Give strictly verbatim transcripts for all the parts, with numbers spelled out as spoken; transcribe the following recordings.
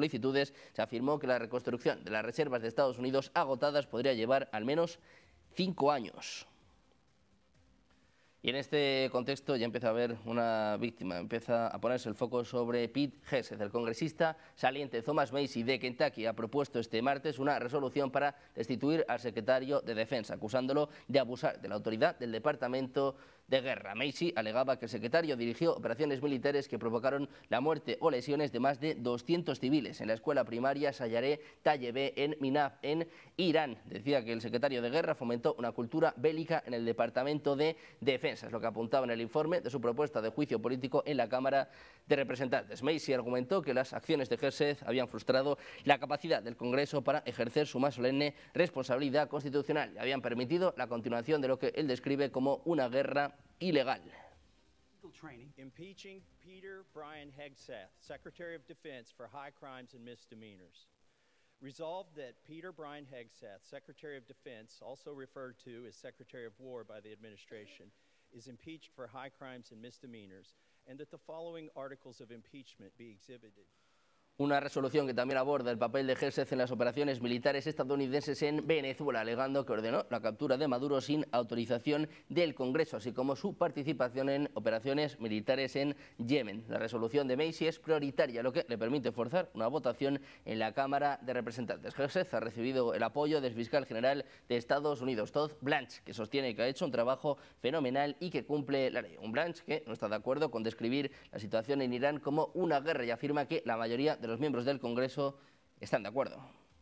solicitudes, se afirmó que la reconstrucción de las reservas de Estados Unidos agotadas podría llevar al menos cinco años. Y en este contexto ya empieza a haber una víctima, empieza a ponerse el foco sobre Pete Hegseth. El congresista saliente Thomas Massie de Kentucky ha propuesto este martes una resolución para destituir al secretario de Defensa, acusándolo de abusar de la autoridad del Departamento de Guerra. Massie alegaba que el secretario dirigió operaciones militares que provocaron la muerte o lesiones de más de doscientos civiles en la escuela primaria Sayare Tayyebe en Minab, en Irán. Decía que el secretario de Guerra fomentó una cultura bélica en el Departamento de Defensa. Es lo que apuntaba en el informe de su propuesta de juicio político en la Cámara de Representantes. Massie argumentó que las acciones de Hegseth habían frustrado la capacidad del Congreso para ejercer su más solemne responsabilidad constitucional y habían permitido la continuación de lo que él describe como una guerra ilegal. Impeaching Peter Brian Hegseth, Secretary of Defense, for high crimes and misdemeanors. Resolved that Peter Brian Hegseth, Secretary of Defense, also referred to as Secretary of War by the administration, is impeached for high crimes and misdemeanors, and that the following articles of impeachment be exhibited. Una resolución que también aborda el papel de Hegseth en las operaciones militares estadounidenses en Venezuela, alegando que ordenó la captura de Maduro sin autorización del Congreso, así como su participación en operaciones militares en Yemen. La resolución de Massie es prioritaria, lo que le permite forzar una votación en la Cámara de Representantes. Hegseth ha recibido el apoyo del fiscal general de Estados Unidos, Todd Blanche, que sostiene que ha hecho un trabajo fenomenal y que cumple la ley. Un Blanche que no está de acuerdo con describir la situación en Irán como una guerra y afirma que la mayoría de los miembros del Congreso están de acuerdo.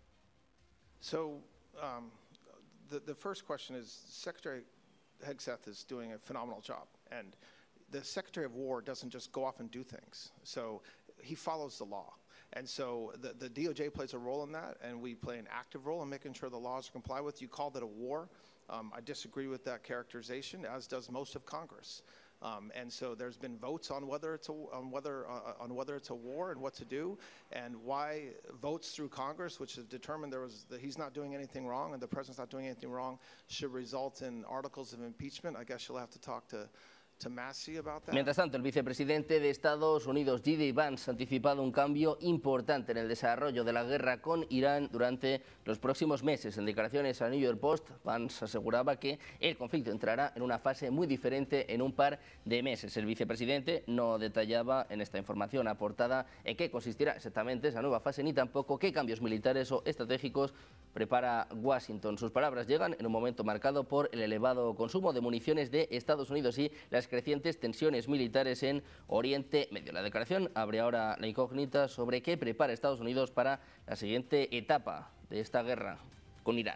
So, um, the, the first question is, Secretary Hegseth is doing a phenomenal job, and the Secretary of War doesn't just go off and do things. So he follows the law. And so the, the D O J plays a role in that, and we play an active role in making sure the laws are complied with. You called it a war. Um, I disagree with that characterization, as does most of Congress. Um, and so there's been votes on whether it's a, on whether uh, on whether it's a war and what to do, and why votes through Congress, which have determined there was that he's not doing anything wrong and the president's not doing anything wrong, should result in articles of impeachment. I guess you'll have to talk to. Mientras tanto, el vicepresidente de Estados Unidos, J D Vance, ha anticipado un cambio importante en el desarrollo de la guerra con Irán durante los próximos meses. En declaraciones al New York Post, Vance aseguraba que el conflicto entrará en una fase muy diferente en un par de meses. El vicepresidente no detallaba en esta información aportada en qué consistirá exactamente esa nueva fase, ni tampoco qué cambios militares o estratégicos prepara Washington. Sus palabras llegan en un momento marcado por el elevado consumo de municiones de Estados Unidos y las crecientes tensiones militares en Oriente Medio. La declaración abre ahora la incógnita sobre qué prepara Estados Unidos para la siguiente etapa de esta guerra con Irán.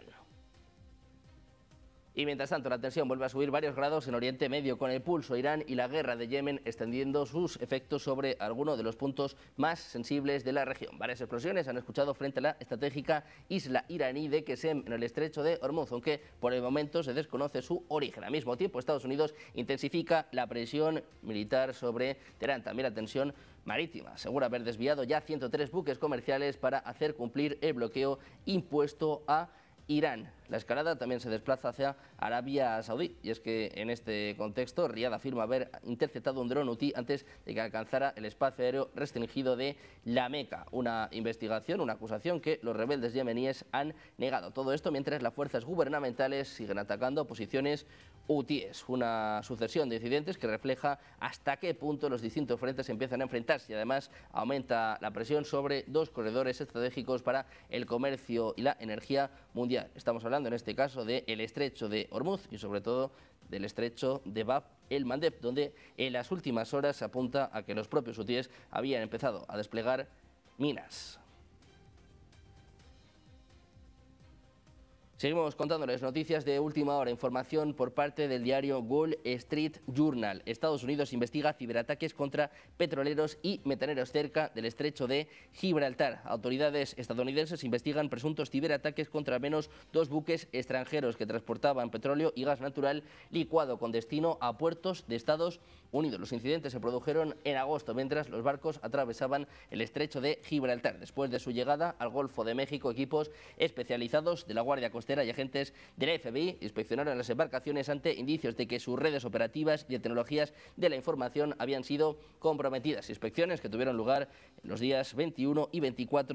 Y mientras tanto, la tensión vuelve a subir varios grados en Oriente Medio, con el pulso Irán y la guerra de Yemen extendiendo sus efectos sobre algunos de los puntos más sensibles de la región. Varias explosiones han escuchado frente a la estratégica isla iraní de Qesem, en el estrecho de Hormuz, aunque por el momento se desconoce su origen. Al mismo tiempo, Estados Unidos intensifica la presión militar sobre Teherán, también la tensión marítima. Asegura haber desviado ya ciento tres buques comerciales para hacer cumplir el bloqueo impuesto a Irán. La escalada también se desplaza hacia Arabia Saudí, y es que en este contexto Riad afirma haber interceptado un dron hutí antes de que alcanzara el espacio aéreo restringido de La Meca. Una investigación, una acusación que los rebeldes yemeníes han negado. Todo esto mientras las fuerzas gubernamentales siguen atacando posiciones hutíes. Una sucesión de incidentes que refleja hasta qué punto los distintos frentes empiezan a enfrentarse, y además aumenta la presión sobre dos corredores estratégicos para el comercio y la energía mundial. Estamos hablando en este caso del estrecho de Hormuz y sobre todo del estrecho de Bab el-Mandeb, donde en las últimas horas se apunta a que los propios hutíes habían empezado a desplegar minas. Seguimos contándoles noticias de última hora, información por parte del diario Wall Street Journal. Estados Unidos investiga ciberataques contra petroleros y metaneros cerca del estrecho de Gibraltar. Autoridades estadounidenses investigan presuntos ciberataques contra al menos dos buques extranjeros que transportaban petróleo y gas natural licuado con destino a puertos de Estados Unidos. Los incidentes se produjeron en agosto mientras los barcos atravesaban el estrecho de Gibraltar. Después de su llegada al Golfo de México, equipos especializados de la Guardia Costera y agentes del F B I inspeccionaron las embarcaciones ante indicios de que sus redes operativas y de tecnologías de la información habían sido comprometidas. Inspecciones que tuvieron lugar en los días veintiuno y veinticuatro